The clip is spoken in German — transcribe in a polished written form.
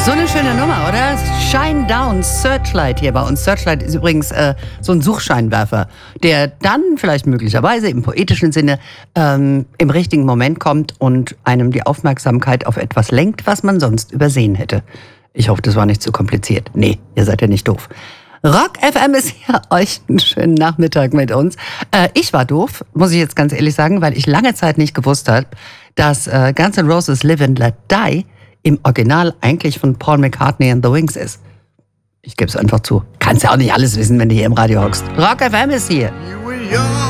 So eine schöne Nummer, oder? Shine Down, Searchlight hier bei uns. Searchlight ist übrigens so ein Suchscheinwerfer, der dann vielleicht möglicherweise im poetischen Sinne im richtigen Moment kommt und einem die Aufmerksamkeit auf etwas lenkt, was man sonst übersehen hätte. Ich hoffe, das war nicht zu kompliziert. Nee, ihr seid ja nicht doof. Rock FM ist hier euch einen schönen Nachmittag mit uns. Ich war doof, muss ich jetzt ganz ehrlich sagen, weil ich lange Zeit nicht gewusst habe, dass Guns N' Roses Live and Let Die im Original eigentlich von Paul McCartney and the Wings ist. Ich gebe es einfach zu. Kannst ja auch nicht alles wissen, wenn du hier im Radio hockst. Rock FM ist hier.